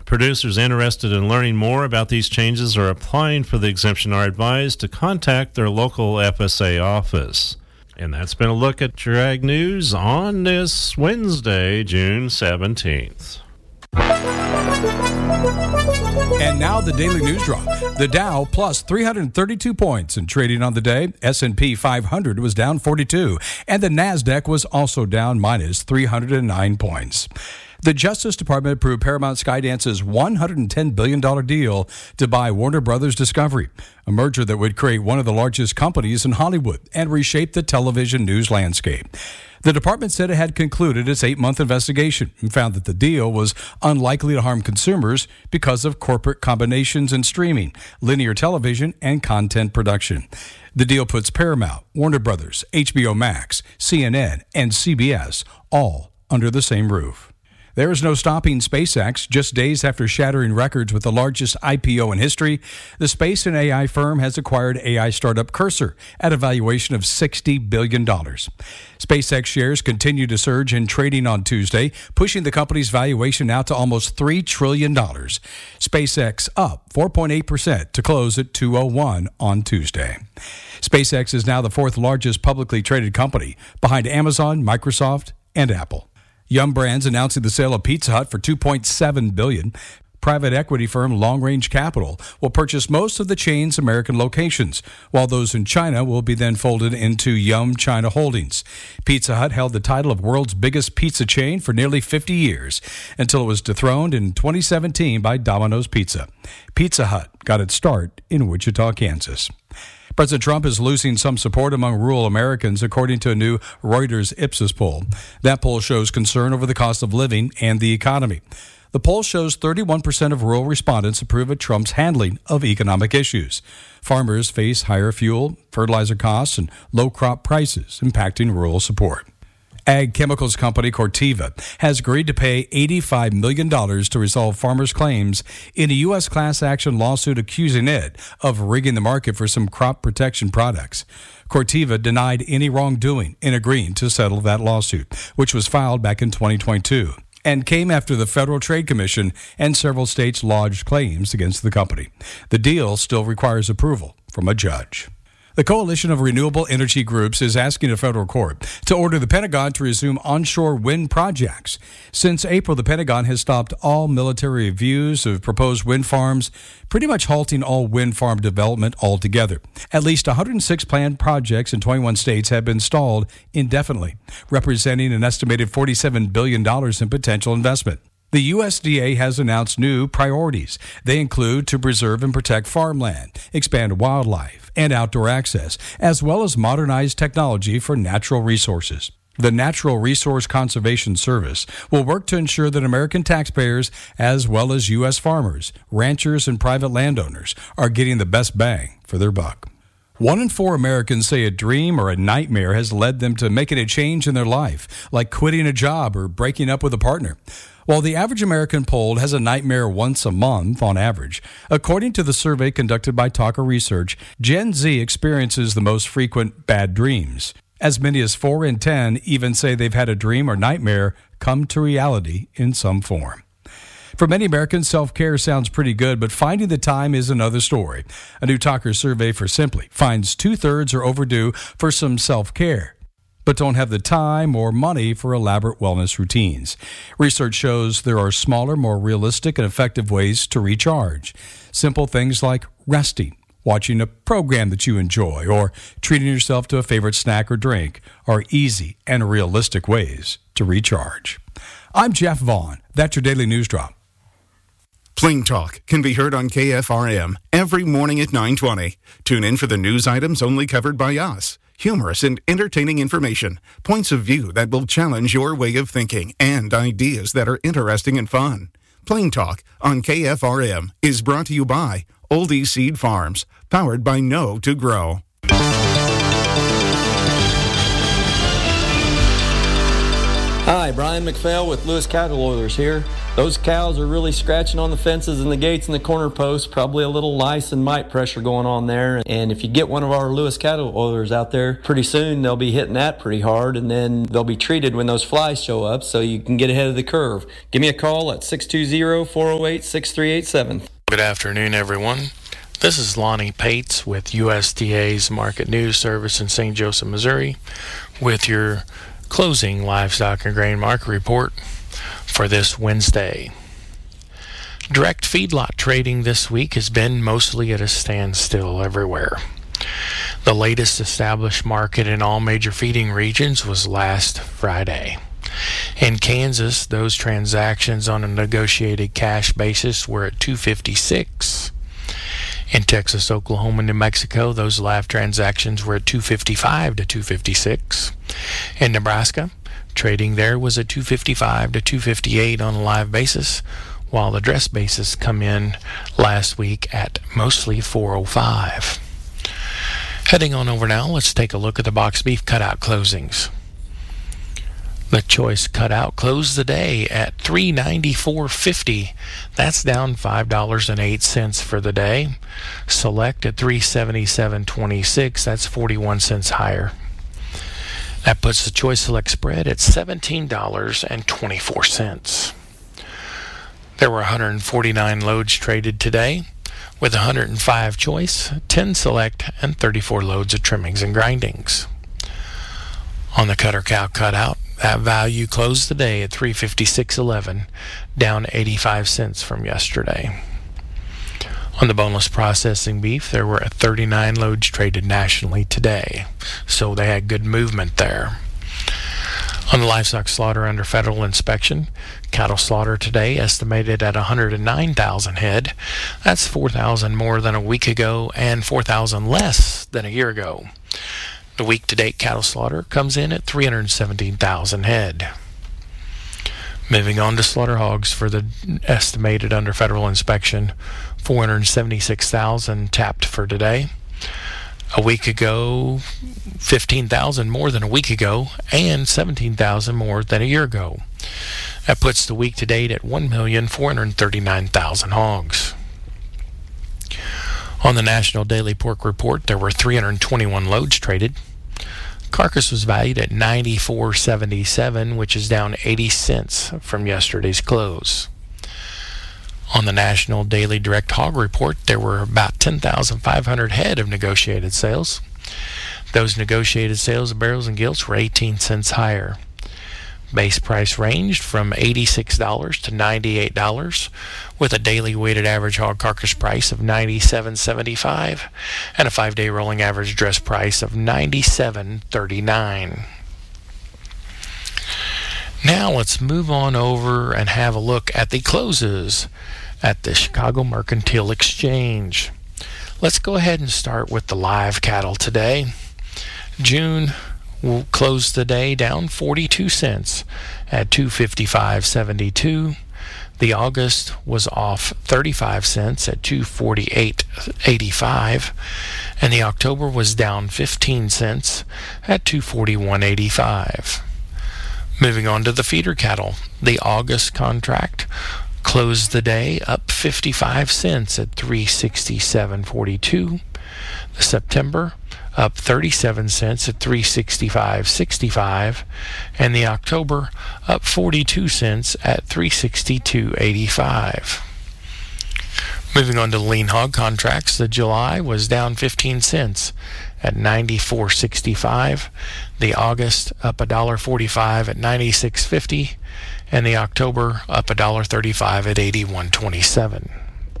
Producers interested in learning more about these changes or applying for the exemption are advised to contact their local FSA office. And that's been a look at your Ag News on this Wednesday, June 17th. And now the Daily News Drop. The Dow plus 332 points in trading on the day. S&P 500 was down 42, and the NASDAQ was also down minus 309 points. The Justice Department approved Paramount Skydance's $110 billion deal to buy Warner Brothers Discovery, a merger that would create one of the largest companies in Hollywood and reshape the television news landscape. The department said it had concluded its 8-month investigation and found that the deal was unlikely to harm consumers because of corporate combinations in streaming, linear television, and content production. The deal puts Paramount, Warner Brothers, HBO Max, CNN, and CBS all under the same roof. There is no stopping SpaceX. Just days after shattering records with the largest IPO in history, the space and AI firm has acquired AI startup Cursor at a valuation of $60 billion. SpaceX shares continue to surge in trading on Tuesday, pushing the company's valuation now to almost $3 trillion. SpaceX up 4.8% to close at $201 on Tuesday. SpaceX is now the fourth largest publicly traded company, behind Amazon, Microsoft, and Apple. Yum Brands announcing the sale of Pizza Hut for $2.7 billion. Private equity firm Long Range Capital will purchase most of the chain's American locations, while those in China will be then folded into Yum China Holdings. Pizza Hut held the title of world's biggest pizza chain for nearly 50 years, until it was dethroned in 2017 by Domino's Pizza. Pizza Hut got its start in Wichita, Kansas. President Trump is losing some support among rural Americans, according to a new Reuters Ipsos poll. That poll shows concern over the cost of living and the economy. The poll shows 31% of rural respondents approve of Trump's handling of economic issues. Farmers face higher fuel, fertilizer costs, and low crop prices, impacting rural support. Ag chemicals company Corteva has agreed to pay $85 million to resolve farmers' claims in a U.S. class action lawsuit accusing it of rigging the market for some crop protection products. Corteva denied any wrongdoing in agreeing to settle that lawsuit, which was filed back in 2022, and came after the Federal Trade Commission and several states lodged claims against the company. The deal still requires approval from a judge. The Coalition of Renewable Energy Groups is asking a federal court to order the Pentagon to resume onshore wind projects. Since April, the Pentagon has stopped all military reviews of proposed wind farms, pretty much halting all wind farm development altogether. At least 106 planned projects in 21 states have been stalled indefinitely, representing an estimated $47 billion in potential investment. The USDA has announced new priorities. They include to preserve and protect farmland, expand wildlife and outdoor access, as well as modernize technology for natural resources. The Natural Resource Conservation Service will work to ensure that American taxpayers, as well as U.S. farmers, ranchers, and private landowners, are getting the best bang for their buck. 1 in 4 Americans say a dream or a nightmare has led them to making a change in their life, like quitting a job or breaking up with a partner. While the average American polled has a nightmare once a month on average, according to the survey conducted by Talker Research, Gen Z experiences the most frequent bad dreams. As many as 4 in 10 even say they've had a dream or nightmare come to reality in some form. For many Americans, self-care sounds pretty good, but finding the time is another story. A new Talker survey for Simply finds 2/3 are overdue for some self-care, but don't have the time or money for elaborate wellness routines. Research shows there are smaller, more realistic and effective ways to recharge. Simple things like resting, watching a program that you enjoy, or treating yourself to a favorite snack or drink are easy and realistic ways to recharge. I'm Jeff Vaughn. That's your Daily News Drop. Plain Talk can be heard on KFRM every morning at 9:20. Tune in for the news items only covered by us. Humorous and entertaining information, points of view that will challenge your way of thinking, and ideas that are interesting and fun. Plain Talk on KFRM is brought to you by Oldie Seed Farms, powered by Know to Grow. Hi, Brian McPhail with Lewis Cattle Oilers here. Those cows are really scratching on the fences and the gates and the corner posts, probably a little lice and mite pressure going on there. And if you get one of our Lewis Cattle Oilers out there, pretty soon they'll be hitting that pretty hard, and then they'll be treated when those flies show up so you can get ahead of the curve. Give me a call at 620-408-6387. Good afternoon, everyone. This is Lonnie Pates with USDA's Market News Service in St. Joseph, Missouri, with your closing livestock and grain market report for this Wednesday. Direct feedlot trading this week has been mostly at a standstill everywhere. The latest established market in all major feeding regions was last Friday. In Kansas, those transactions on a negotiated cash basis were at $2.56. In Texas, Oklahoma, and New Mexico, those live transactions were at $2.55 to $2.56. In Nebraska, trading there was at $2.55 to $2.58 on a live basis, while the dress basis come in last week at mostly $4.05. Heading on over now, let's take a look at the box beef cutout closings. The choice cutout closed the day at $394.50. That's down $5.08 for the day. Select at $377.26. That's 41 cents higher. That puts the choice select spread at $17.24. There were 149 loads traded today, with 105 choice, 10 select, and 34 loads of trimmings and grindings. On the cutter cow cutout, that value closed the day at $356.11, down 85 cents from yesterday. On the boneless processing beef, there were 39 loads traded nationally today, so they had good movement there. On the livestock slaughter under federal inspection, cattle slaughter today estimated at 109,000 head. That's 4,000 more than a week ago and 4,000 less than a year ago. The week-to-date cattle slaughter comes in at 317,000 head. Moving on to slaughter hogs for the estimated under federal inspection, 476,000 tapped for today. A week ago, 15,000 more than a week ago, and 17,000 more than a year ago. That puts the week-to-date at 1,439,000 hogs. On the National Daily Pork Report, there were 321 loads traded. Carcass was valued at $94.77, which is down 80 cents from yesterday's close. On the National Daily Direct Hog Report, there were about 10,500 head of negotiated sales. Those negotiated sales of barrels and gilts were 18 cents higher. Base price ranged from $86 to $98, with a daily weighted average hog carcass price of $97.75 and a 5-day rolling average dress price of $97.39. Now let's move on over and have a look at the closes at the Chicago Mercantile Exchange. Let's go ahead and start with the live cattle today. June will close the day down 42 cents at $255.72. The August was off 35 cents at $248.85, and the October was down 15 cents at $241.85. Moving on to the feeder cattle, the August contract closed the day up 55 cents at $367.42. The September up 37 cents at $365.65, and the October up 42 cents at $362.85. Moving on to the lean hog contracts, the July was down 15 cents at $94.65, the August up $1.45 at $96.50, and the October up $1.35 at $81.27.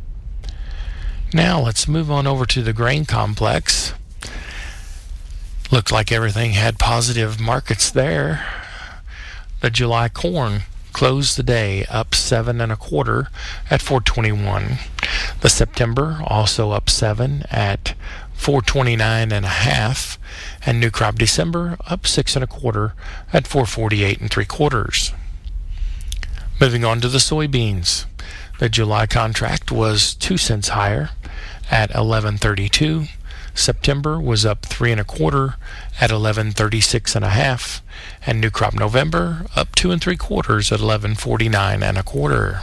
Now let's move on over to the grain complex. Looked like everything had positive markets there. The July corn closed the day up 7 1/4 at $4.21. The September also up 7 at $4.29 1/2, and new crop December up 6 1/4 at $4.48 3/4. Moving on to the soybeans, the July contract was 2 cents higher at $11.32. September was up 3 1/4 at 1136.5, and new crop November up 2 3/4 at 1149 1/4.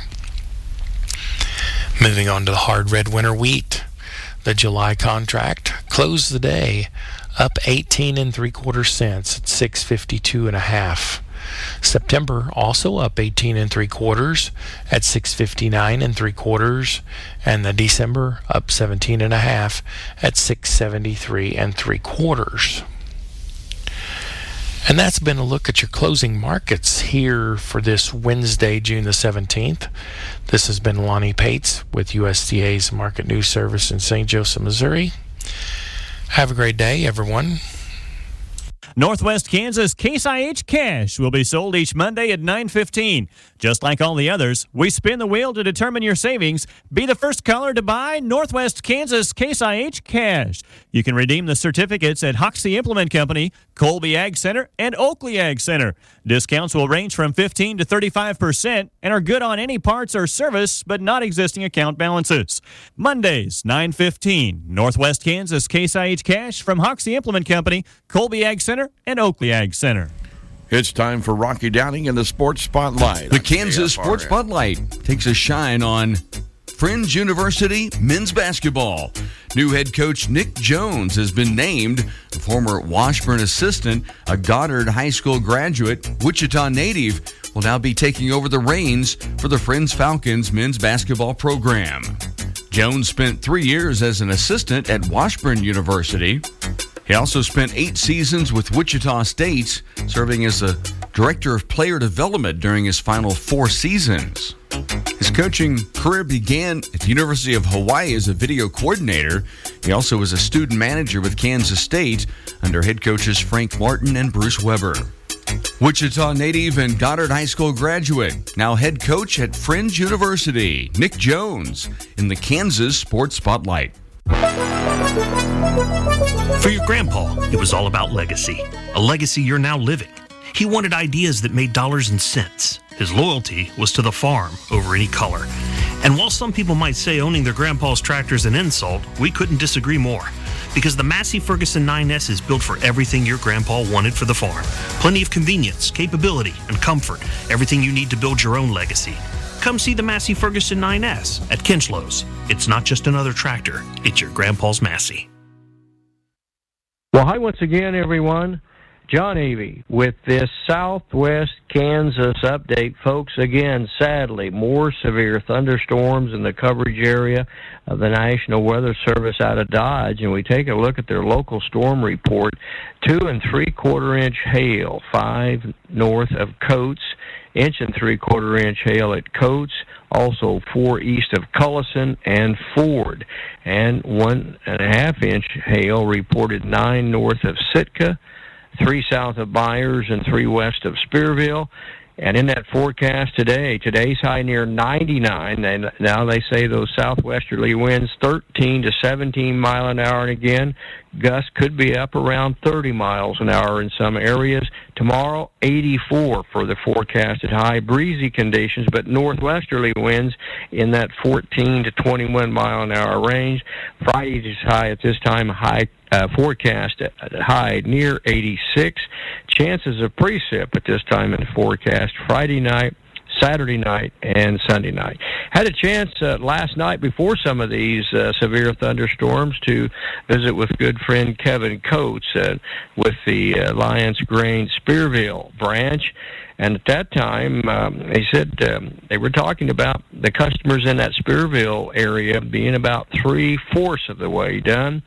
Moving on to the hard red winter wheat, the July contract closed the day up 18 3/4 cents at 652.5. September also up 18 3/4 at 659 3/4, and the December up 17.5 at 673 3/4. And that's been a look at your closing markets here for this Wednesday, June the 17th. This has been Lonnie Pates with USDA's Market News Service in St. Joseph, Missouri. Have a great day, everyone. Northwest Kansas Case IH Cash will be sold each Monday at 9:15. Just like all the others, we spin the wheel to determine your savings. Be the first caller to buy Northwest Kansas Case IH Cash. You can redeem the certificates at Hoxie Implement Company, Colby Ag Center, and Oakley Ag Center. Discounts will range from 15 to 35% and are good on any parts or service, but not existing account balances. Mondays, 9:15. Northwest Kansas Case IH Cash from Hoxie Implement Company, Colby Ag Center, and Oakley Ag Center. It's time for Rocky Downing and the Sports Spotlight. The Kansas Sports Spotlight takes a shine on Friends University men's basketball. New head coach Nick Jones has been named. The former Washburn assistant, a Goddard High School graduate, Wichita native, will now be taking over the reins for the Friends Falcons men's basketball program. Jones spent 3 years as an assistant at Washburn University. He also spent 8 seasons with Wichita State, serving as a director of player development during his final 4 seasons. His coaching career began at the University of Hawaii as a video coordinator. He also was a student manager with Kansas State under head coaches Frank Martin and Bruce Weber. Wichita native and Goddard High School graduate, now head coach at Friends University, Nick Jones, in the Kansas Sports Spotlight. For your grandpa, it was all about legacy, a legacy you're now living. He wanted ideas that made dollars and cents. His loyalty was to the farm over any color. And while some people might say owning their grandpa's tractor is an insult, we couldn't disagree more. Because the Massey Ferguson 9S is built for everything your grandpa wanted for the farm. Plenty of convenience, capability, and comfort. Everything you need to build your own legacy. Come see the Massey Ferguson 9S at Kinchlows. It's not just another tractor, it's your grandpa's Massey. Well, hi once again, everyone. John Avey with this Southwest Kansas update. Folks, again, sadly, more severe thunderstorms in the coverage area of the National Weather Service out of Dodge. And we take a look at their local storm report. 2 3/4 inch hail, 5 north of Coates. 1 3/4 inch hail at Coates. Also 4 east of Cullison and Ford. And 1 1/2 inch hail reported 9 north of Sitka, 3 south of Byers, and 3 west of Spearville. And in that forecast today's high near 99. And now they say those southwesterly winds 13 to 17 mile an hour. And again, gusts could be up around 30 miles an hour in some areas. Tomorrow, 84 for the forecasted high. Breezy conditions, but northwesterly winds in that 14 to 21 mile an hour range. Friday's high at this time, forecast high near 86. Chances of precip at this time in the forecast Friday night, Saturday night, and Sunday night. Had a chance last night before some of these severe thunderstorms to visit with good friend Kevin Coates with the Alliance Grain Spearville branch. And at that time, they said they were talking about the customers in that Spearville area being about 3/4 of the way done.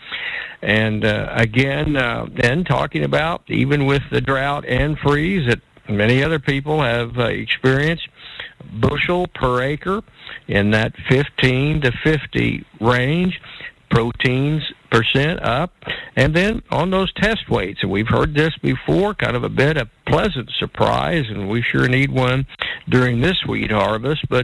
And again, then talking about, even with the drought and freeze that many other people have experienced, bushel per acre in that 15 to 50 range, proteins percent up, and then on those test weights, and we've heard this before, kind of a bit of pleasant surprise, and we sure need one during this wheat harvest, but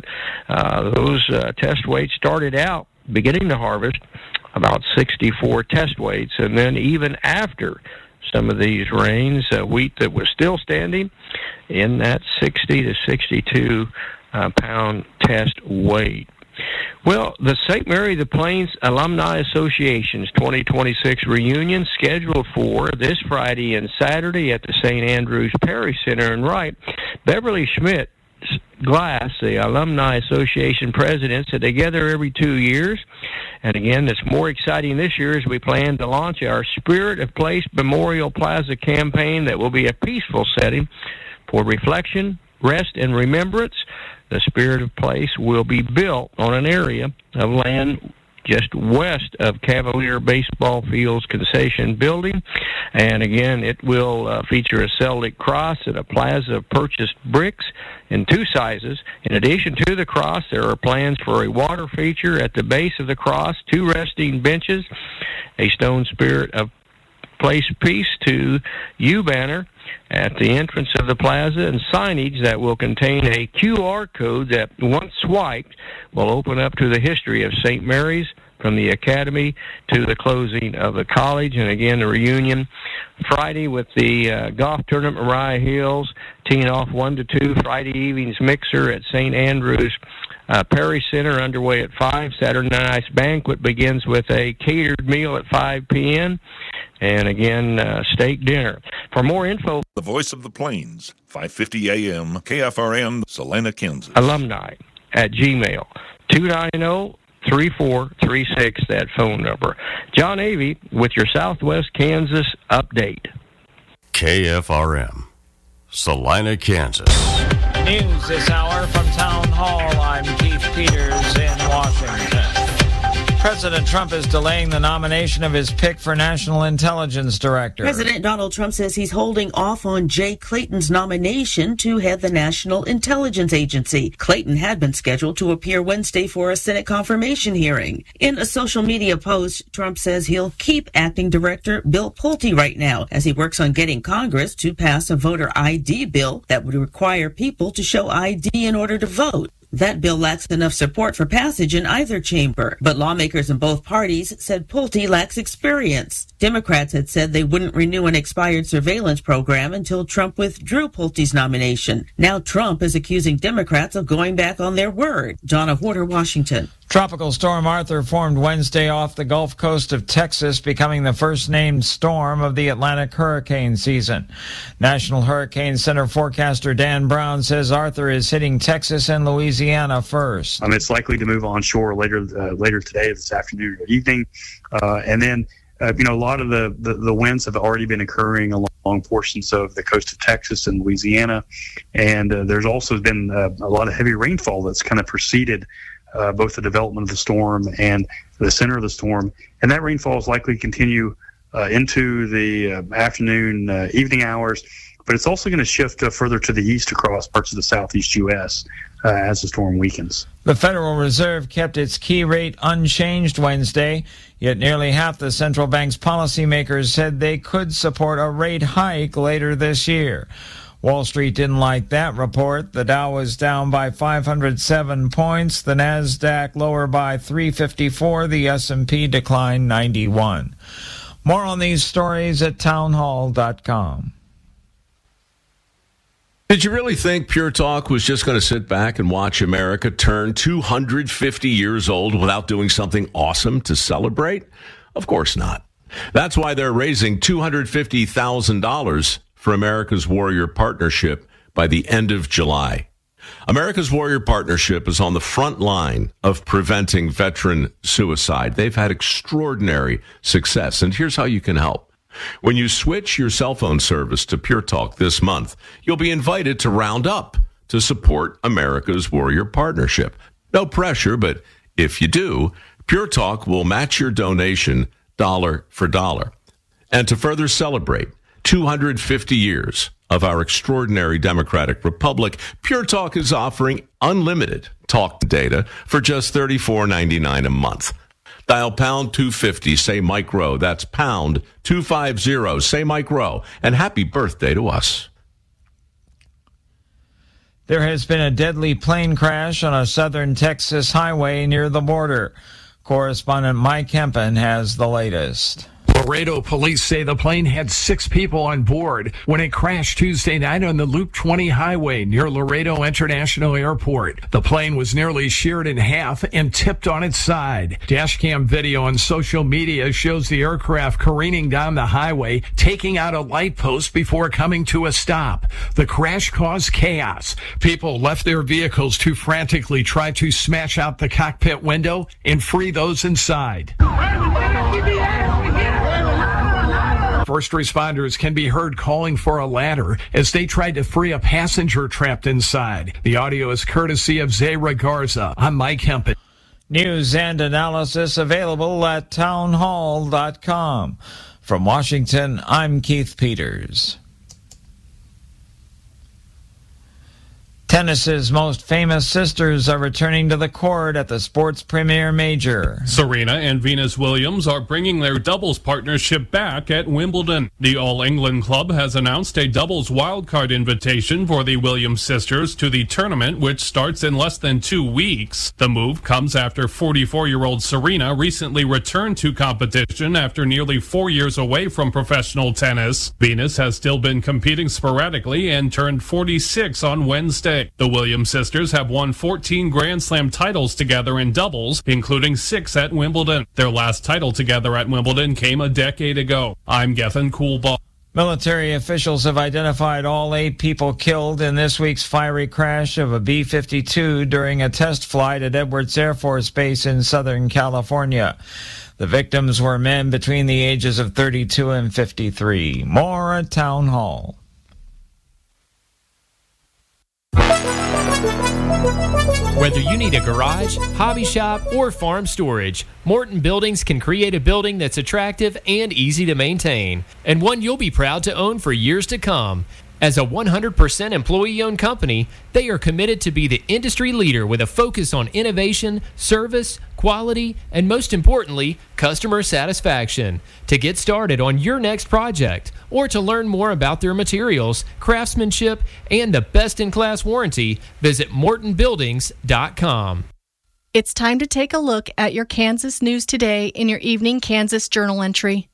those test weights started out beginning the harvest about 64 test weights, and then even after some of these rains, wheat that was still standing in that 60 to 62 pound test weight. Well, the St. Mary of the Plains Alumni Association's 2026 reunion scheduled for this Friday and Saturday at the St. Andrews Perry Center in Wright. Beverly Schmidt Glass, the Alumni Association president, said they gather every 2 years. And again, it's more exciting this year as we plan to launch our Spirit of Place Memorial Plaza campaign that will be a peaceful setting for reflection, rest, and remembrance. The Spirit of Place will be built on an area of land just west of Cavalier Baseball Field's concession building. And again, it will feature a Celtic cross and a plaza of purchased bricks in 2 sizes. In addition to the cross, there are plans for a water feature at the base of the cross, 2 resting benches, a stone Spirit of Place piece to U banner at the entrance of the plaza, and signage that will contain a QR code that, once swiped, will open up to the history of St. Mary's from the academy to the closing of the college. And again, the reunion Friday with the golf tournament, Mariah Hills, teeing off 1-2. Friday evening's mixer at St. Andrews Perry Center underway at 5. Saturday night's banquet begins with a catered meal at 5 p.m. And again, steak dinner. For more info, The Voice of the Plains, 5:50 a.m., KFRN, Salina, Kansas. Alumni at Gmail, 290-3436, that phone number. John Avey with your Southwest Kansas update. KFRM, Salina, Kansas. News this hour from Town Hall. I'm Keith Peters in Washington. President Trump is delaying the nomination of his pick for National Intelligence Director. President Donald Trump says he's holding off on Jay Clayton's nomination to head the National Intelligence Agency. Clayton had been scheduled to appear Wednesday for a Senate confirmation hearing. In a social media post, Trump says he'll keep acting director Bill Pulte right now as he works on getting Congress to pass a voter ID bill that would require people to show ID in order to vote. That bill lacks enough support for passage in either chamber, but lawmakers in both parties said Pulte lacks experience. Democrats had said they wouldn't renew an expired surveillance program until Trump withdrew Pulte's nomination. Now Trump is accusing Democrats of going back on their word. Donna Horter, Washington. Tropical Storm Arthur formed Wednesday off the Gulf Coast of Texas, becoming the first named storm of the Atlantic hurricane season. National Hurricane Center forecaster Dan Brown says Arthur is hitting Texas and Louisiana first. It's likely to move onshore later today, this afternoon or evening. And then, a lot of the winds have already been occurring along portions of the coast of Texas and Louisiana. And there's also been a lot of heavy rainfall that's kind of preceded both the development of the storm and the center of the storm. And that rainfall is likely to continue into the afternoon, evening hours. But it's also going to shift further to the east across parts of the southeast U.S. As the storm weakens. The Federal Reserve kept its key rate unchanged Wednesday, yet nearly half the central bank's policymakers said they could support a rate hike later this year. Wall Street didn't like that report. The Dow was down by 507 points, the Nasdaq lower by 354, the S&P declined 91. More on these stories at townhall.com. Did you really think Pure Talk was just going to sit back and watch America turn 250 years old without doing something awesome to celebrate? Of course not. That's why they're raising $250,000 for America's Warrior Partnership by the end of July. America's Warrior Partnership is on the front line of preventing veteran suicide. They've had extraordinary success, and here's how you can help. When you switch your cell phone service to Pure Talk this month, you'll be invited to round up to support America's Warrior Partnership. No pressure, but if you do, Pure Talk will match your donation dollar for dollar. And to further celebrate 250 years of our extraordinary democratic republic, Pure Talk is offering unlimited talk data for just $34.99 a month. Dial pound 250, say Mike Rowe. That's pound 250, say Mike Rowe. And happy birthday to us. There has been a deadly plane crash on a southern Texas highway near the border. Correspondent Mike Hempen has the latest. Laredo police say the plane had 6 people on board when it crashed Tuesday night on the Loop 20 highway near Laredo International Airport. The plane was nearly sheared in half and tipped on its side. Dashcam video on social media shows the aircraft careening down the highway, taking out a light post before coming to a stop. The crash caused chaos. People left their vehicles to frantically try to smash out the cockpit window and free those inside. First responders can be heard calling for a ladder as they tried to free a passenger trapped inside. The audio is courtesy of Zayra Garza. I'm Mike Hempel. News and analysis available at townhall.com. From Washington, I'm Keith Peters. Tennis's most famous sisters are returning to the court at the Sports Premier Major. Serena and Venus Williams are bringing their doubles partnership back at Wimbledon. The All England Club has announced a doubles wildcard invitation for the Williams sisters to the tournament, which starts in less than 2 weeks. The move comes after 44-year-old Serena recently returned to competition after nearly 4 years away from professional tennis. Venus has still been competing sporadically and turned 46 on Wednesday. The Williams sisters have won 14 Grand Slam titles together in doubles, including 6 at Wimbledon. Their last title together at Wimbledon came a decade ago. I'm Gethin Coolball. Military officials have identified all 8 people killed in this week's fiery crash of a B-52 during a test flight at Edwards Air Force Base in Southern California. The victims were men between the ages of 32 and 53. More at Town Hall. Whether you need a garage, hobby shop, or farm storage, Morton Buildings can create a building that's attractive and easy to maintain, and one you'll be proud to own for years to come. As a 100% employee-owned company, they are committed to be the industry leader with a focus on innovation, service, quality, and most importantly, customer satisfaction. To get started on your next project, or to learn more about their materials, craftsmanship, and the best-in-class warranty, visit MortonBuildings.com. It's time to take a look at your Kansas news today in your Evening Kansas Journal entry.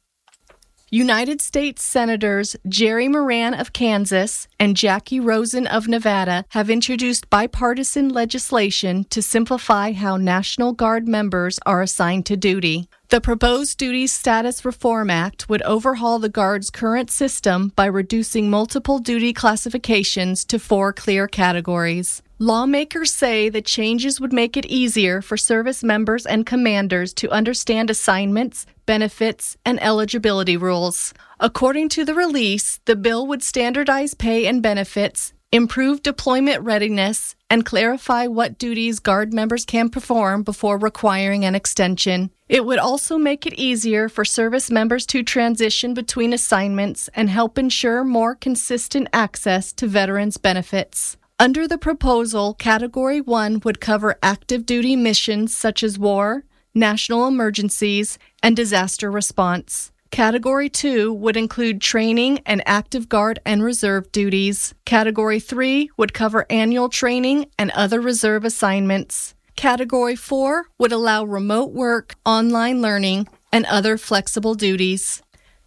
United States Senators Jerry Moran of Kansas and Jackie Rosen of Nevada have introduced bipartisan legislation to simplify how National Guard members are assigned to duty. The proposed Duties Status Reform Act would overhaul the Guard's current system by reducing multiple duty classifications to 4 clear categories. Lawmakers say the changes would make it easier for service members and commanders to understand assignments, benefits, and eligibility rules. According to the release, the bill would standardize pay and benefits, improve deployment readiness, and clarify what duties Guard members can perform before requiring an extension. It would also make it easier for service members to transition between assignments and help ensure more consistent access to veterans' benefits. Under the proposal, Category 1 would cover active duty missions such as war, national emergencies, and disaster response. Category 2 would include training and active Guard and reserve duties. Category 3 would cover annual training and other reserve assignments. Category 4 would allow remote work, online learning, and other flexible duties.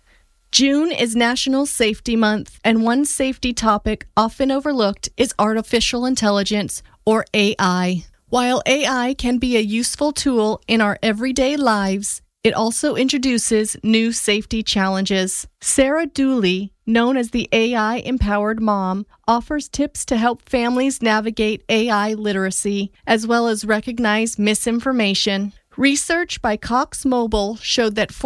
June is National Safety Month, and one safety topic often overlooked is artificial intelligence, or AI. While AI can be a useful tool in our everyday lives, it also introduces new safety challenges. Sarah Dooley, known as the AI-empowered mom, offers tips to help families navigate AI literacy, as well as recognize misinformation. Research by Cox Mobile showed that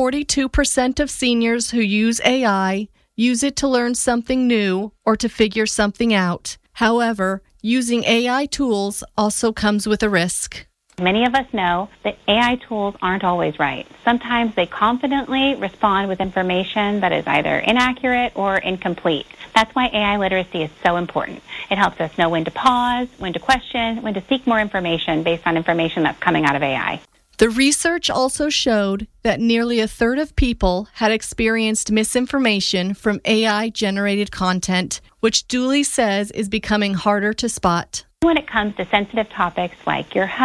42% of seniors who use AI use it to learn something new or to figure something out. However, using AI tools also comes with a risk. Many of us know that AI tools aren't always right. Sometimes they confidently respond with information that is either inaccurate or incomplete. That's why AI literacy is so important. It helps us know when to pause, when to question, when to seek more information based on information that's coming out of AI. The research also showed that nearly a third of people had experienced misinformation from AI-generated content, which Dooley says is becoming harder to spot. When it comes to sensitive topics like your health,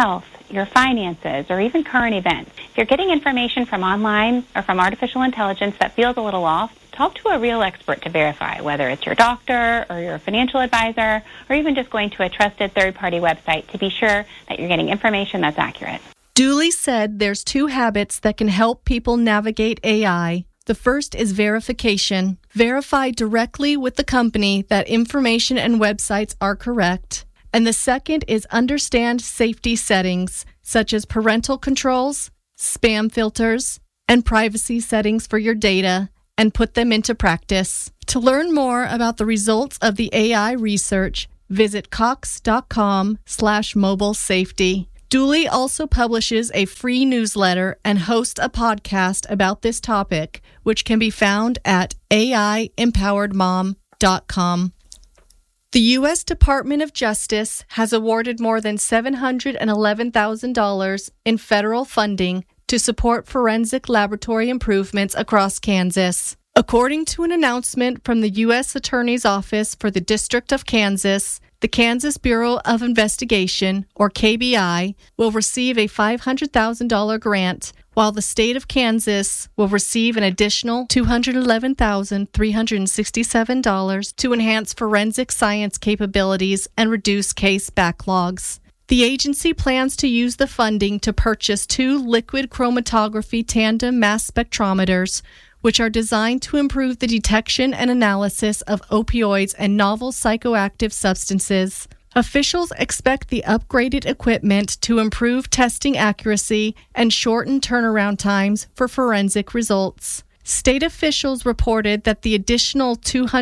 your finances, or even current events. If you're getting information from online or from artificial intelligence that feels a little off, talk to a real expert to verify, whether it's your doctor or your financial advisor, or even just going to a trusted third-party website to be sure that you're getting information that's accurate. Dooley said there's 2 habits that can help people navigate AI. The first is verification. Verify directly with the company that information and websites are correct. And the second is understand safety settings, such as parental controls, spam filters, and privacy settings for your data, and put them into practice. To learn more about the results of the AI research, visit cox.com/mobile safety. Dooley also publishes a free newsletter and hosts a podcast about this topic, which can be found at AIempoweredmom.com. The U.S. Department of Justice has awarded more than $711,000 in federal funding to support forensic laboratory improvements across Kansas. According to an announcement from the U.S. Attorney's Office for the District of Kansas, the Kansas Bureau of Investigation, or KBI, will receive a $500,000 grant, while the state of Kansas will receive an additional $211,367 to enhance forensic science capabilities and reduce case backlogs. The agency plans to use the funding to purchase 2 liquid chromatography tandem mass spectrometers, which are designed to improve the detection and analysis of opioids and novel psychoactive substances. Officials expect the upgraded equipment to improve testing accuracy and shorten turnaround times for forensic results. State officials reported that the additional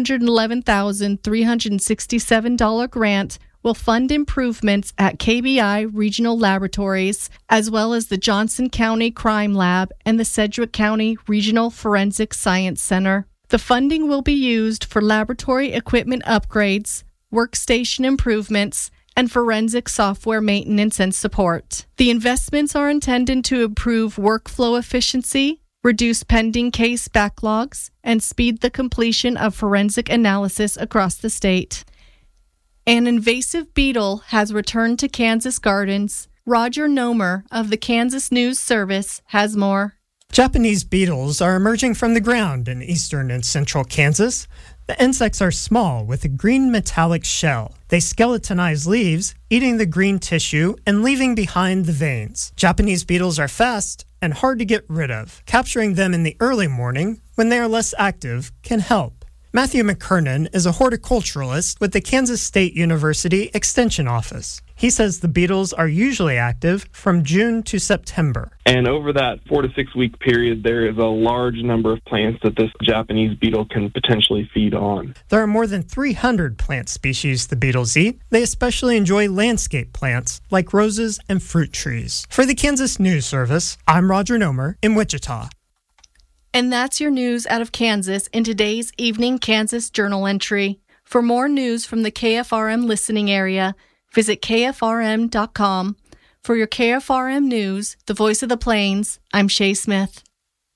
$211,367 grant will fund improvements at KBI regional laboratories, as well as the Johnson County Crime Lab and the Sedgwick County Regional Forensic Science Center. The funding will be used for laboratory equipment upgrades, workstation improvements, and forensic software maintenance and support. The investments are intended to improve workflow efficiency, reduce pending case backlogs, and speed the completion of forensic analysis across the state. An invasive beetle has returned to Kansas gardens. Roger Nomer of the Kansas News Service has more. Japanese beetles are emerging from the ground in eastern and central Kansas. The insects are small with a green metallic shell. They skeletonize leaves, eating the green tissue and leaving behind the veins. Japanese beetles are fast and hard to get rid of. Capturing them in the early morning, when they are less active, can help. Matthew McKernan is a horticulturalist with the Kansas State University Extension Office. He says the beetles are usually active from June to September. And over that 4 to 6 week period, there is a large number of plants that this Japanese beetle can potentially feed on. There are more than 300 plant species the beetles eat. They especially enjoy landscape plants like roses and fruit trees. For the Kansas News Service, I'm Roger Nomer in Wichita. And that's your news out of Kansas in today's Evening Kansas Journal entry. For more news from the KFRM listening area, visit KFRM.com. For your KFRM News, the voice of the Plains, I'm Shay Smith.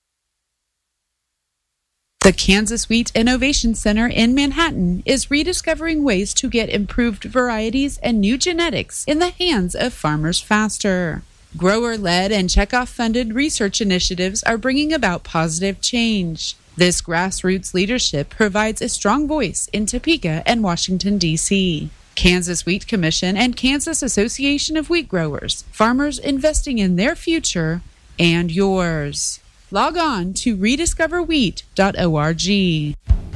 The Kansas Wheat Innovation Center in Manhattan is rediscovering ways to get improved varieties and new genetics in the hands of farmers faster. Grower-led and Chekhov-funded research initiatives are bringing about positive change. This grassroots leadership provides a strong voice in Topeka and Washington, D.C. Kansas Wheat Commission and Kansas Association of Wheat Growers, farmers investing in their future and yours. Log on to rediscoverwheat.org.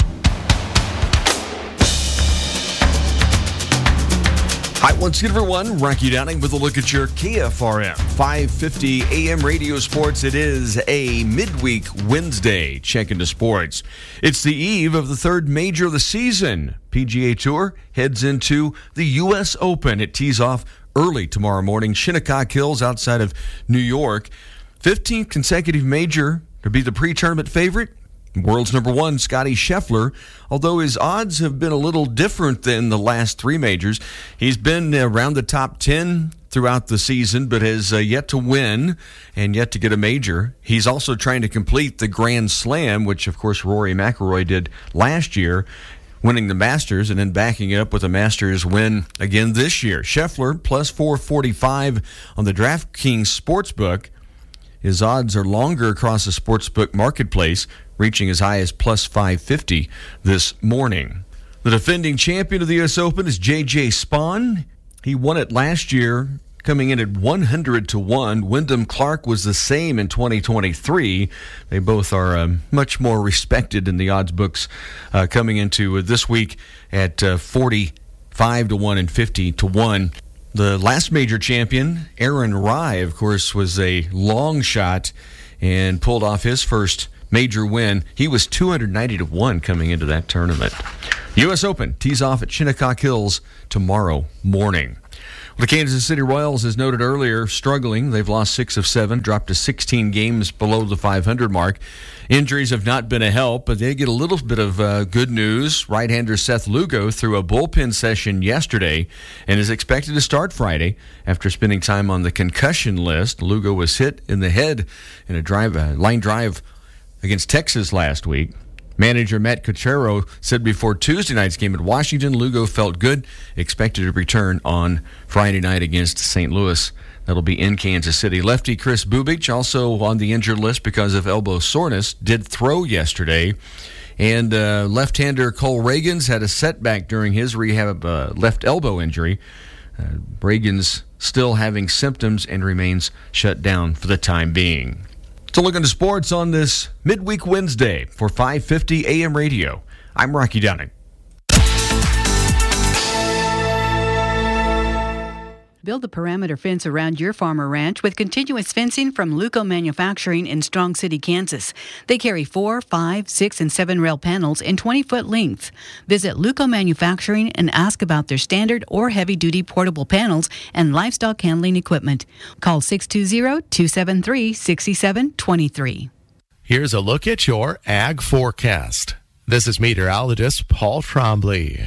Hi, once again, everyone. Rocky Downing with a look at your KFRM 550 AM radio sports. It is a midweek Wednesday check into sports. It's the eve of the third major of the season. PGA Tour heads into the U.S. Open. It tees off early tomorrow morning. Shinnecock Hills outside of New York. 15th consecutive major to be the pre-tournament favorite. World's number one, Scottie Scheffler, although his odds have been a little different than the last 3 majors. He's been around the top 10 throughout the season, but has yet to win and yet to get a major. He's also trying to complete the Grand Slam, which, of course, Rory McIlroy did last year. winning the Masters and then backing it up with a Masters win again this year. Scheffler plus 445 on the DraftKings Sportsbook. His odds are longer across the sportsbook marketplace, reaching as high as plus 550 this morning. The defending champion of the U.S. Open is J.J. Spaun. He won it last year, coming in at 100-1. Wyndham Clark was the same in 2023. They both are much more respected in the odds books coming into this week at 45-1 and 50-1. The last major champion, Aaron Rai, of course, was a long shot and pulled off his first major win. He was 290-1 coming into that tournament. U.S. Open tees off at Shinnecock Hills tomorrow morning. The Kansas City Royals, as noted earlier, struggling. They've lost 6 of 7, dropped to 16 games below the 500 mark. Injuries have not been a help, but they get a little bit of good news. Right-hander Seth Lugo threw a bullpen session yesterday and is expected to start Friday after spending time on the concussion list. Lugo was hit in the head in a line drive against Texas last week. Manager Matt Cottrero said before Tuesday night's game at Washington, Lugo felt good, expected to return on Friday night against St. Louis. That'll be in Kansas City. Lefty Chris Bubich, also on the injured list because of elbow soreness, did throw yesterday. And left-hander Cole Reagans had a setback during his rehab left elbow injury. Reagans still having symptoms and remains shut down for the time being. So look into sports on this midweek Wednesday for 550 AM radio. I'm Rocky Downing. Build a perimeter fence around your farm or ranch with continuous fencing from Luco Manufacturing in Strong City, Kansas. They carry 4, 5, 6, and 7 rail panels in 20-foot length. Visit Luco Manufacturing and ask about their standard or heavy-duty portable panels and livestock handling equipment. Call 620-273-6723. Here's a look at your ag forecast. This is meteorologist Paul Trombley.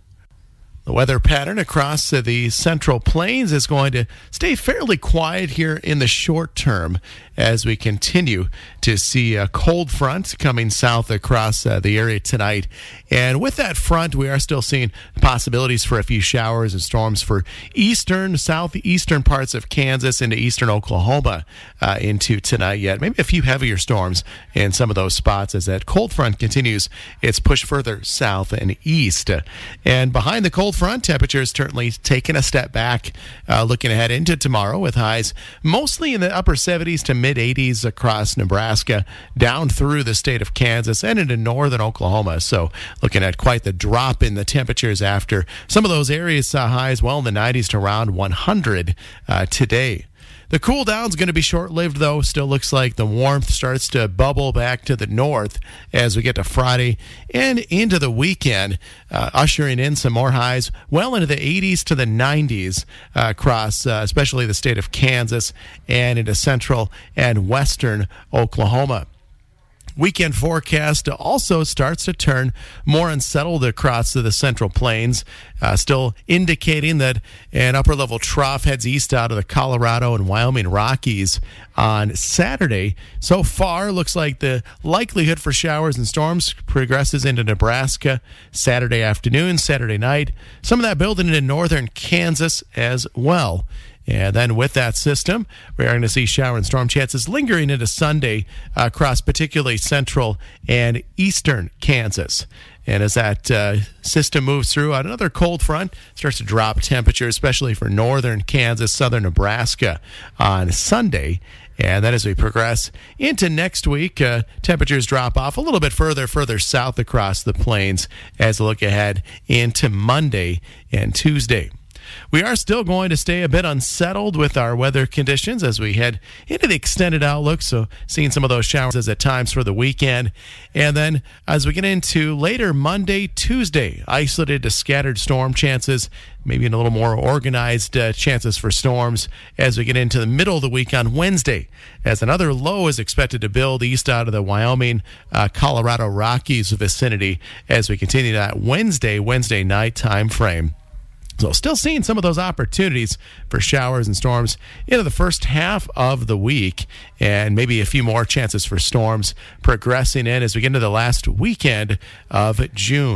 The weather pattern across the Central Plains is going to stay fairly quiet here in the short term as we continue to see a cold front coming south across the area tonight. And with that front, we are still seeing possibilities for a few showers and storms for eastern, southeastern parts of Kansas into eastern Oklahoma into tonight yet. Maybe a few heavier storms in some of those spots as that cold front continues its push further south and east. And behind the cold front, temperatures certainly taking a step back looking ahead into tomorrow with highs mostly in the upper 70s to mid-80s across Nebraska, down through the state of Kansas and into northern Oklahoma. So looking at quite the drop in the temperatures after some of those areas saw highs well in the 90s to around 100 today. The cool down is going to be short-lived, though. Still looks like the warmth starts to bubble back to the north as we get to Friday and into the weekend, ushering in some more highs well into the 80s to the 90s across especially the state of Kansas and into central and western Oklahoma. Weekend forecast also starts to turn more unsettled across the Central Plains, still indicating that an upper-level trough heads east out of the Colorado and Wyoming Rockies on Saturday. So far, looks like the likelihood for showers and storms progresses into Nebraska Saturday afternoon, Saturday night. Some of that building into northern Kansas as well. And then with that system, we're going to see shower and storm chances lingering into Sunday across particularly central and eastern Kansas. And as that system moves through, another cold front starts to drop temperatures, especially for northern Kansas, southern Nebraska on Sunday. And then as we progress into next week, temperatures drop off a little bit further south across the plains as we look ahead into Monday and Tuesday. We are still going to stay a bit unsettled with our weather conditions as we head into the extended outlook, so seeing some of those showers at times for the weekend. And then as we get into later Monday, Tuesday, isolated to scattered storm chances, maybe in a little more organized chances for storms as we get into the middle of the week on Wednesday, as another low is expected to build east out of the Wyoming, Colorado Rockies vicinity as we continue that Wednesday night time frame. So still seeing some of those opportunities for showers and storms into the first half of the week, and maybe a few more chances for storms progressing in as we get into the last weekend of June.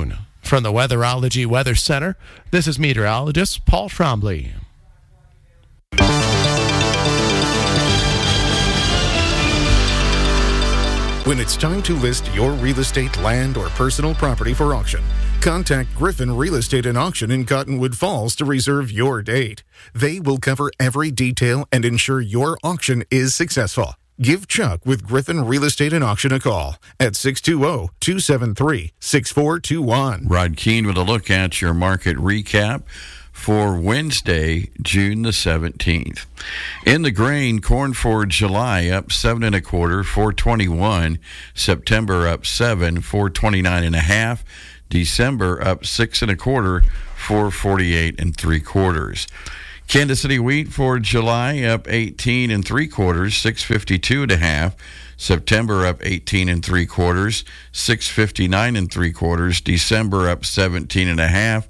From the Weatherology Weather Center, this is meteorologist Paul Trombley. When it's time to list your real estate, land, or personal property for auction, contact Griffin Real Estate and Auction in Cottonwood Falls to reserve your date. They will cover every detail and ensure your auction is successful. Give Chuck with Griffin Real Estate and Auction a call at 620-273-6421. Rod Keene with a look at your market recap for Wednesday, June the 17th. In the grain, corn for July up 7 1/4, 421. September up 7, 429 1/2. December up 6 1/4, 448 3/4. Kansas City wheat for July up 18 3/4, 652 1/2. September up 18 3/4, 659 3/4. December up 17 1/2,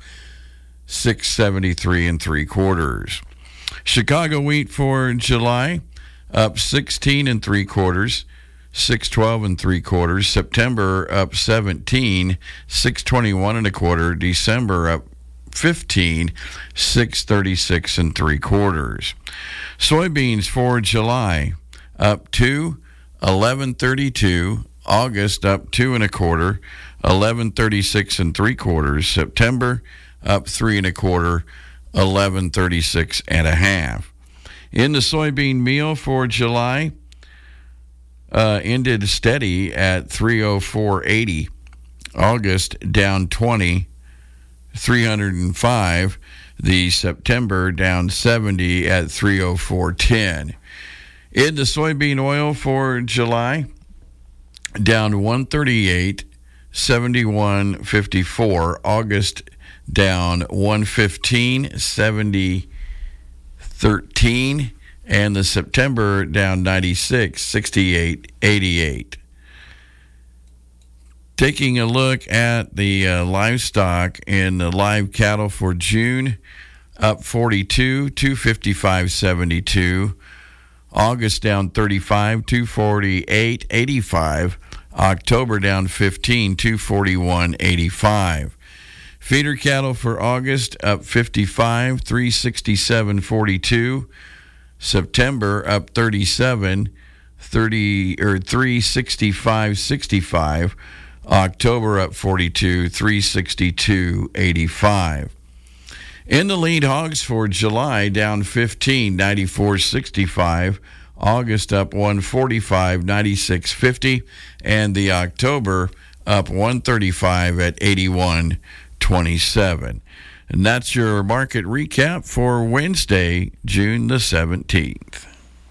673 3/4. Chicago wheat for July up 16 3/4, 612 3/4. September up 17, 621 1/4. December up 15, 636 3/4. Soybeans for July up 2, 1132. August up 2 1/4, 1136 3/4. September up 3 1/4, 1136 1/2. In the soybean meal for July, ended steady at 304.80. August down 20, 305. The September down 70 at 304.10. In the soybean oil for July, down 138, 71.54. August down 115, 70.13. And the September down 96, 68.88. Taking a look at the livestock in the live cattle for June, up 42, 255.72. August down 35, 248.85. October down 15, 241.85. Feeder cattle for August up 55, 367.42. September up 37, 365.65. October up 42, 362.85. In the lead hogs for July, down 15, 94.65. August up 145, 96.50. And the October up 135 at 81.27. And that's your market recap for Wednesday, June the 17th.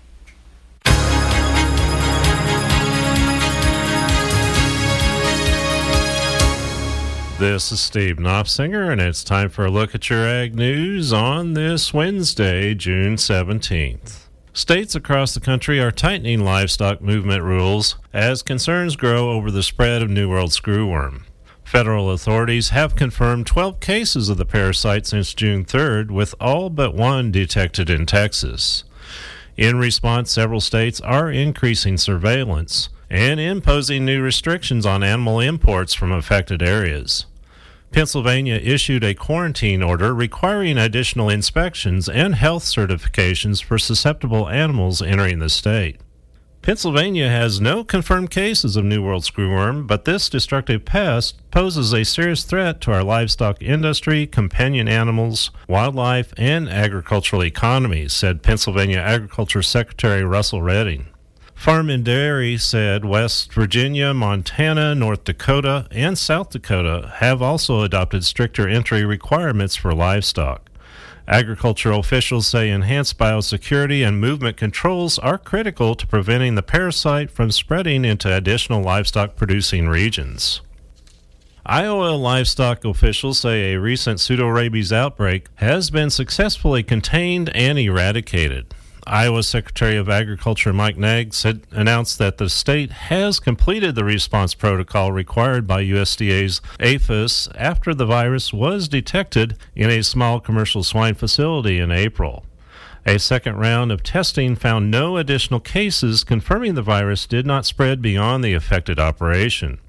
This is Steve Knopfsinger, and it's time for a look at your ag news on this Wednesday, June 17th. States across the country are tightening livestock movement rules as concerns grow over the spread of New World screwworm. Federal authorities have confirmed 12 cases of the parasite since June 3rd, with all but one detected in Texas. In response, several states are increasing surveillance and imposing new restrictions on animal imports from affected areas. Pennsylvania issued a quarantine order requiring additional inspections and health certifications for susceptible animals entering the state. Pennsylvania has no confirmed cases of New World screwworm, but this destructive pest poses a serious threat to our livestock industry, companion animals, wildlife, and agricultural economies, said Pennsylvania Agriculture Secretary Russell Redding. Farm and Dairy said West Virginia, Montana, North Dakota, and South Dakota have also adopted stricter entry requirements for livestock. Agricultural officials say enhanced biosecurity and movement controls are critical to preventing the parasite from spreading into additional livestock-producing regions. Iowa livestock officials say a recent pseudorabies outbreak has been successfully contained and eradicated. Iowa Secretary of Agriculture Mike Naig announced that the state has completed the response protocol required by USDA's APHIS after the virus was detected in a small commercial swine facility in April. A second round of testing found no additional cases, confirming the virus did not spread beyond the affected operation.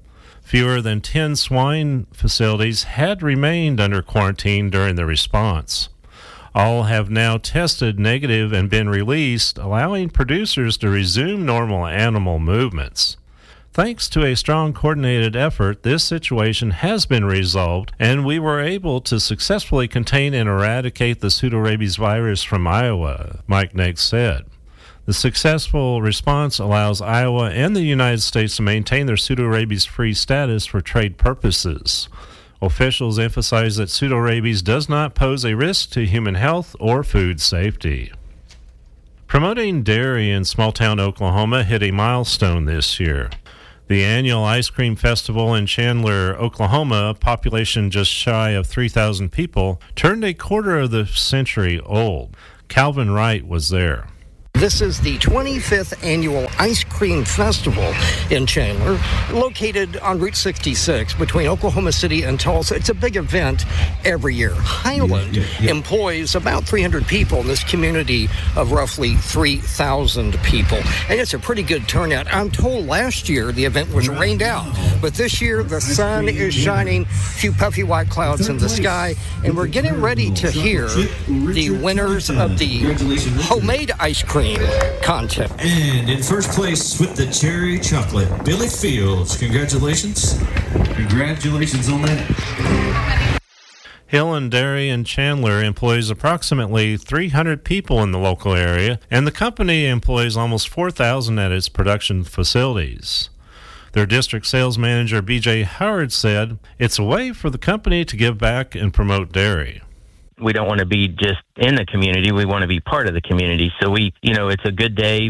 Fewer than 10 swine facilities had remained under quarantine during the response. All have now tested negative and been released, allowing producers to resume normal animal movements. Thanks to a strong coordinated effort, this situation has been resolved, and we were able to successfully contain and eradicate the pseudorabies virus from Iowa, Mike Nagg said. The successful response allows Iowa and the United States to maintain their pseudorabies-free status for trade purposes. Officials emphasize that pseudorabies does not pose a risk to human health or food safety. Promoting dairy in small-town Oklahoma hit a milestone this year. The annual ice cream festival in Chandler, Oklahoma, population just shy of 3,000 people, turned a quarter of the century old. Calvin Wright was there. This is the 25th Annual Ice Cream Festival in Chandler, located on Route 66 between Oklahoma City and Tulsa. It's a big event every year. Highland employs about 300 people in this community of roughly 3,000 people. And it's a pretty good turnout. I'm told last year the event was rained out, but this year the sun is shining, a few puffy white clouds in the sky, and we're getting ready to hear the winners of the homemade ice cream contest. And in first place with the cherry chocolate, Billy Fields. Congratulations. Congratulations on that. Hill & Dairy in Chandler employs approximately 300 people in the local area, and the company employs almost 4,000 at its production facilities. Their district sales manager, B.J. Howard, said, "It's a way for the company to give back and promote dairy." We don't want to be just in the community. We want to be part of the community. So it's a good day.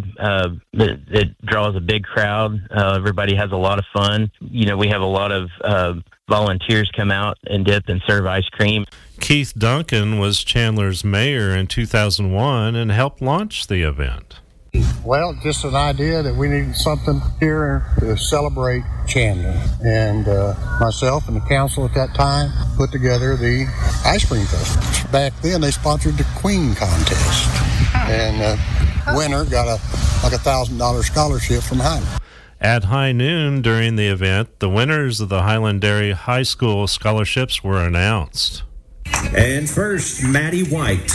It draws a big crowd. Everybody has a lot of fun. We have a lot of volunteers come out and dip and serve ice cream. Keith Duncan was Chandler's mayor in 2001 and helped launch the event. Well, just an idea that we needed something here to celebrate Chandler. And myself and the council at that time put together the ice cream festival. Back then, they sponsored the Queen contest. And the winner got a $1,000 scholarship from Highland. At high noon during the event, the winners of the Highland Dairy High School scholarships were announced. And first, Maddie White,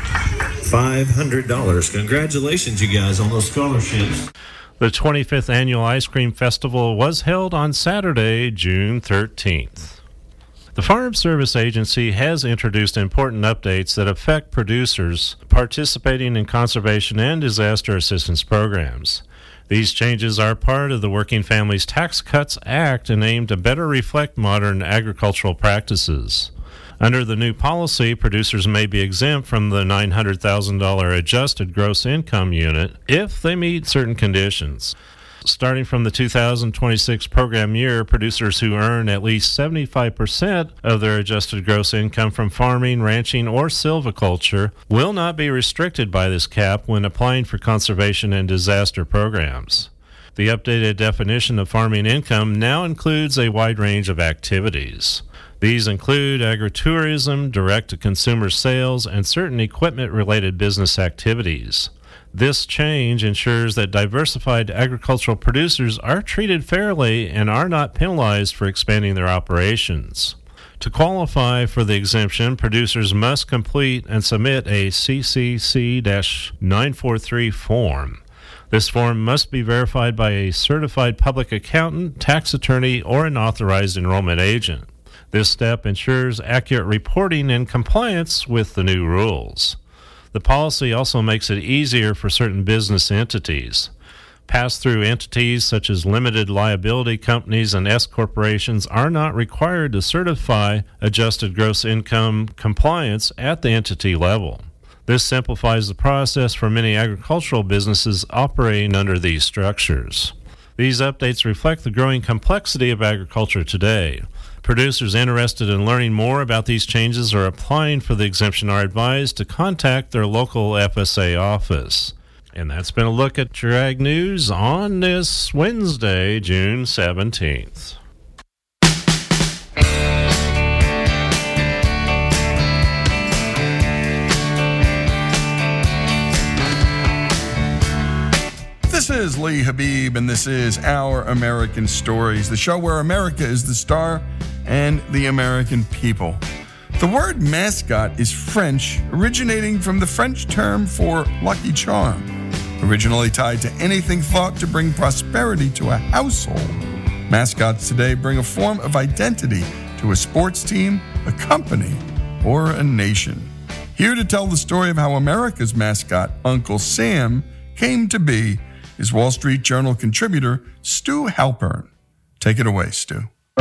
$500. Congratulations, you guys, on those scholarships. The 25th Annual Ice Cream Festival was held on Saturday, June 13th. The Farm Service Agency has introduced important updates that affect producers participating in conservation and disaster assistance programs. These changes are part of the Working Families Tax Cuts Act and aim to better reflect modern agricultural practices. Under the new policy, producers may be exempt from the $900,000 adjusted gross income unit if they meet certain conditions. Starting from the 2026 program year, producers who earn at least 75% of their adjusted gross income from farming, ranching, or silviculture will not be restricted by this cap when applying for conservation and disaster programs. The updated definition of farming income now includes a wide range of activities. These include agritourism, direct-to-consumer sales, and certain equipment-related business activities. This change ensures that diversified agricultural producers are treated fairly and are not penalized for expanding their operations. To qualify for the exemption, producers must complete and submit a CCC-943 form. This form must be verified by a certified public accountant, tax attorney, or an authorized enrollment agent. This step ensures accurate reporting and compliance with the new rules. The policy also makes it easier for certain business entities. Pass-through entities such as limited liability companies and S corporations are not required to certify adjusted gross income compliance at the entity level. This simplifies the process for many agricultural businesses operating under these structures. These updates reflect the growing complexity of agriculture today. Producers interested in learning more about these changes or applying for the exemption are advised to contact their local FSA office. And that's been a look at your Ag News on this Wednesday, June 17th. This is is Lee Habib, and this is Our American Stories, the show where America is the star and the American people. The word mascot is French, originating from the French term for lucky charm, originally tied to anything thought to bring prosperity to a household. Mascots today bring a form of identity to a sports team, a company, or a nation. Here to tell the story of how America's mascot, Uncle Sam, came to be is Wall Street Journal contributor Stu Halpern. Take it away, Stu.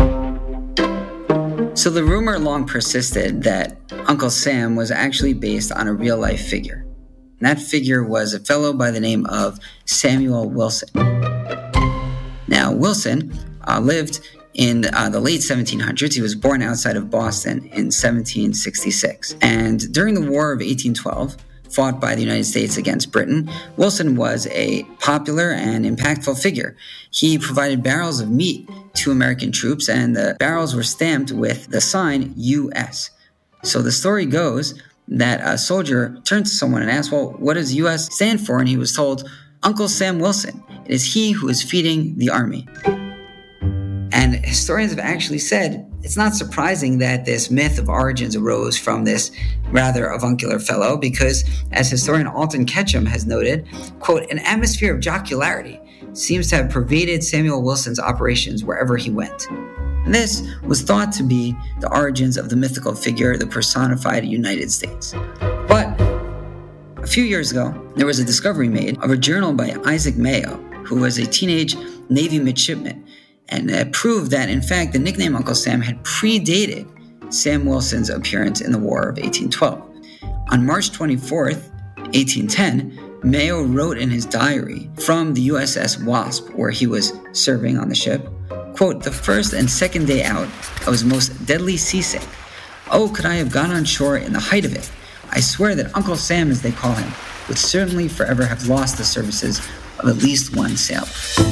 So the rumor long persisted that Uncle Sam was actually based on a real-life figure. And that figure was a fellow by the name of Samuel Wilson. Now, Wilson lived in the late 1700s. He was born outside of Boston in 1766. And during the War of 1812, fought by the United States against Britain, Wilson was a popular and impactful figure. He provided barrels of meat to American troops, and the barrels were stamped with the sign U.S. So the story goes that a soldier turned to someone and asked, well, what does U.S. stand for? And he was told, Uncle Sam Wilson. It is he who is feeding the army. And historians have actually said it's not surprising that this myth of origins arose from this rather avuncular fellow, because, as historian Alton Ketchum has noted, quote, an atmosphere of jocularity seems to have pervaded Samuel Wilson's operations wherever he went. And this was thought to be the origins of the mythical figure, the personified United States. But a few years ago, there was a discovery made of a journal by Isaac Mayo, who was a teenage Navy midshipman, and it proved that, in fact, the nickname Uncle Sam had predated Sam Wilson's appearance in the War of 1812. On March 24th, 1810, Mayo wrote in his diary from the USS Wasp, where he was serving on the ship, quote, the first and second day out, I was most deadly seasick. Oh, could I have gone on shore in the height of it? I swear that Uncle Sam, as they call him, would certainly forever have lost the services of at least one sailor.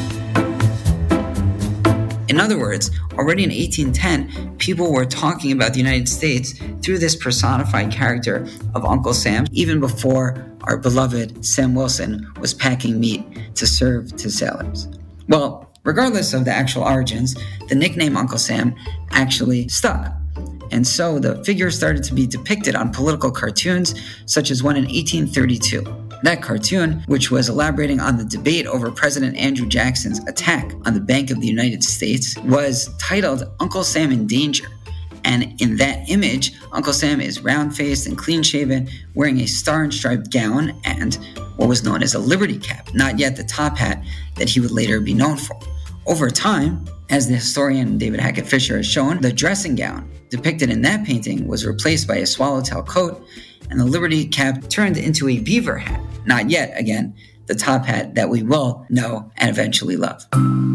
In other words, already in 1810, people were talking about the United States through this personified character of Uncle Sam, even before our beloved Sam Wilson was packing meat to serve to sailors. Well, regardless of the actual origins, the nickname Uncle Sam actually stuck. And so the figure started to be depicted on political cartoons, such as one in 1832. That cartoon, which was elaborating on the debate over President Andrew Jackson's attack on the Bank of the United States, was titled Uncle Sam in Danger. And in that image, Uncle Sam is round-faced and clean-shaven, wearing a star and striped gown and what was known as a Liberty cap, not yet the top hat that he would later be known for. Over time, as the historian David Hackett Fisher has shown, the dressing gown depicted in that painting was replaced by a swallowtail coat, and the Liberty cap turned into a beaver hat, not yet, again, the top hat that we will know and eventually love.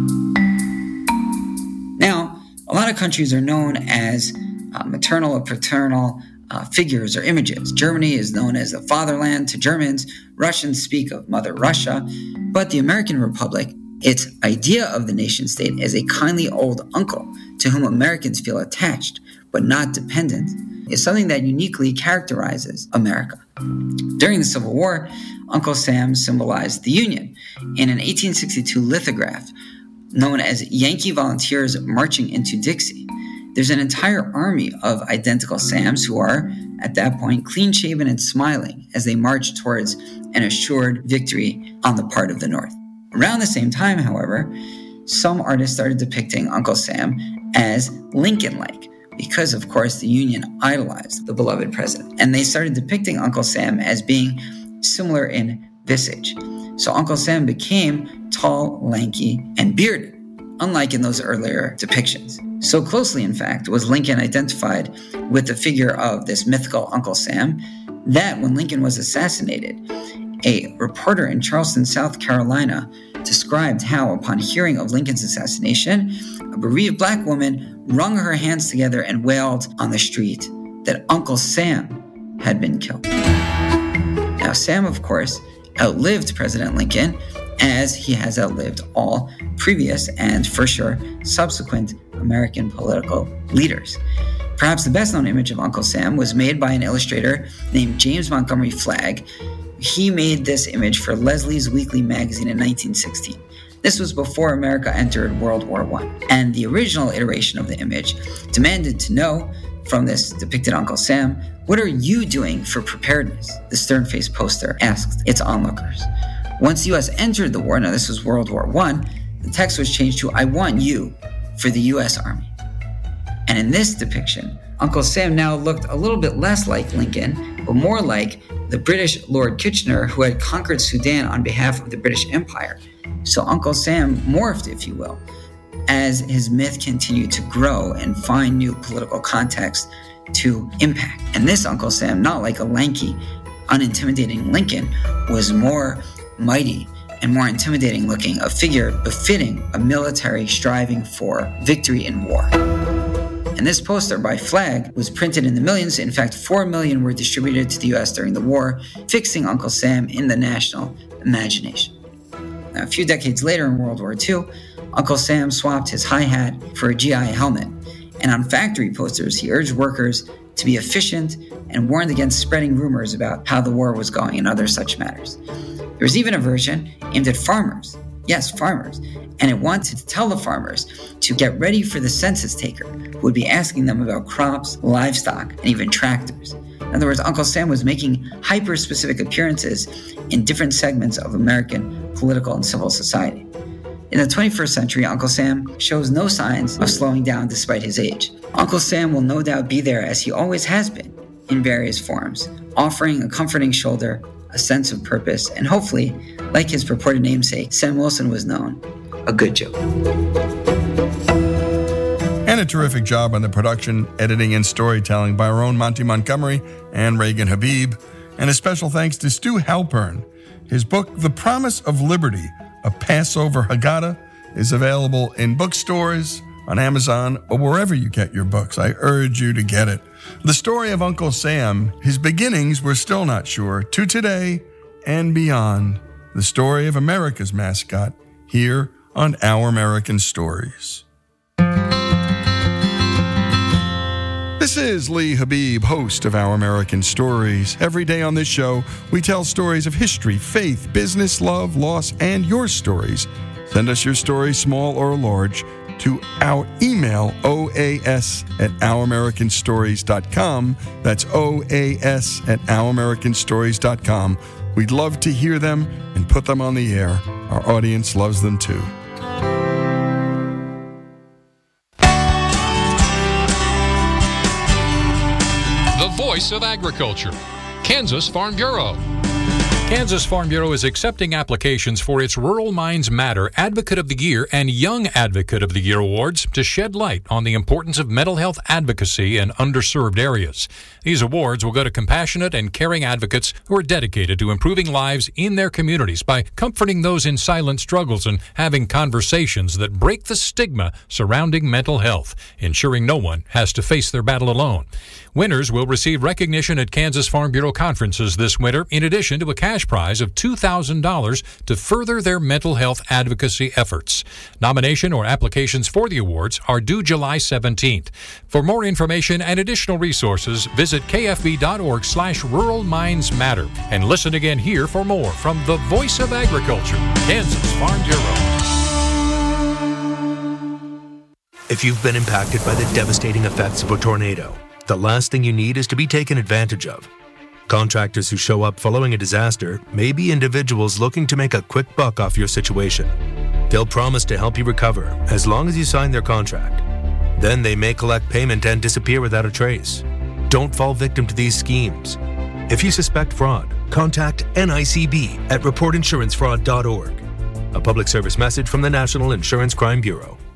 Now, a lot of countries are known as maternal or paternal figures or images. Germany is known as the fatherland to Germans. Russians speak of Mother Russia. But the American Republic, its idea of the nation state as a kindly old uncle to whom Americans feel attached but not dependent, is something that uniquely characterizes America. During the Civil War, Uncle Sam symbolized the Union. In an 1862 lithograph known as Yankee Volunteers Marching into Dixie, there's an entire army of identical Sams who are, at that point, clean-shaven and smiling as they march towards an assured victory on the part of the North. Around the same time, however, some artists started depicting Uncle Sam as Lincoln-like, because, of course, the Union idolized the beloved president. And they started depicting Uncle Sam as being similar in visage. So Uncle Sam became tall, lanky, and bearded, unlike in those earlier depictions. So closely, in fact, was Lincoln identified with the figure of this mythical Uncle Sam that when Lincoln was assassinated, a reporter in Charleston, South Carolina, described how, upon hearing of Lincoln's assassination, a bereaved black woman wrung her hands together and wailed on the street that Uncle Sam had been killed. Now, Sam, of course, outlived President Lincoln, as he has outlived all previous and, for sure, subsequent American political leaders. Perhaps the best-known image of Uncle Sam was made by an illustrator named James Montgomery Flagg, He made this image for Leslie's Weekly magazine in 1916. This was before America entered World War I. And the original iteration of the image demanded to know from this depicted Uncle Sam, "What are you doing for preparedness?" The stern-faced poster asked its onlookers. Once the U.S. entered the war, now this was World War I, the text was changed to, "I want you for the U.S. Army." And in this depiction, Uncle Sam now looked a little bit less like Lincoln, but more like the British Lord Kitchener who had conquered Sudan on behalf of the British Empire. So Uncle Sam morphed, if you will, as his myth continued to grow and find new political context to impact. And this Uncle Sam, not like a lanky, unintimidating Lincoln, was more mighty and more intimidating looking, a figure befitting a military striving for victory in war. And this poster by Flagg was printed in the millions. In fact, 4 million were distributed to the U.S. during the war, fixing Uncle Sam in the national imagination. Now, a few decades later in World War II, Uncle Sam swapped his high hat for a GI helmet. And on factory posters, he urged workers to be efficient and warned against spreading rumors about how the war was going and other such matters. There was even a version aimed at farmers. Yes, farmers. And it wanted to tell the farmers to get ready for the census taker, who would be asking them about crops, livestock, and even tractors. In other words, Uncle Sam was making hyper-specific appearances in different segments of American political and civil society. In the 21st century, Uncle Sam shows no signs of slowing down despite his age. Uncle Sam will no doubt be there, as he always has been, in various forms, offering a comforting shoulder, a sense of purpose, and hopefully, like his purported namesake, Sam Wilson was known, a good joke. And a terrific job on the production, editing, and storytelling by our own Monty Montgomery and Reagan Habib. And a special thanks to Stu Halpern. His book, The Promise of Liberty, A Passover Haggadah, is available in bookstores, on Amazon, or wherever you get your books. I urge you to get it. The story of Uncle Sam, his beginnings we're still not sure, to today and beyond. The story of America's mascot, here on Our American Stories. This is Lee Habib, host of Our American Stories. Every day on this show, we tell stories of history, faith, business, love, loss, and your stories. Send us your stories, small or large, to our email, oas@ouramericanstories.com. That's oas@ouramericanstories.com. We'd love to hear them and put them on the air. Our audience loves them too. The Voice of Agriculture, Kansas Farm Bureau. Kansas Farm Bureau is accepting applications for its Rural Minds Matter Advocate of the Year and Young Advocate of the Year awards to shed light on the importance of mental health advocacy in underserved areas. These awards will go to compassionate and caring advocates who are dedicated to improving lives in their communities by comforting those in silent struggles and having conversations that break the stigma surrounding mental health, ensuring no one has to face their battle alone. Winners will receive recognition at Kansas Farm Bureau conferences this winter, in addition to a cash prize of $2,000 to further their mental health advocacy efforts. Nomination or applications for the awards are due July 17th. For more information and additional resources, visit kfb.org/Rural Minds Matter and listen again here for more from the Voice of Agriculture, Kansas Farm Bureau. If you've been impacted by the devastating effects of a tornado, the last thing you need is to be taken advantage of. Contractors who show up following a disaster may be individuals looking to make a quick buck off your situation. They'll promise to help you recover as long as you sign their contract. Then they may collect payment and disappear without a trace. Don't fall victim to these schemes. If you suspect fraud, contact NICB at reportinsurancefraud.org. A public service message from the National Insurance Crime Bureau.